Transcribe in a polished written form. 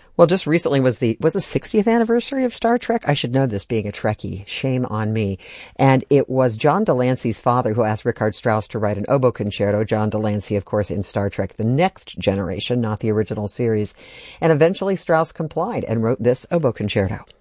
Well, just recently was the 60th anniversary of Star Trek. I should know this, being a Trekkie. Shame on me. And it was John Delancey's father who asked Richard Strauss to write an oboe concerto. John Delancey, of course, in Star Trek The Next Generation, not the original series. And eventually Strauss complied and wrote this oboe concerto.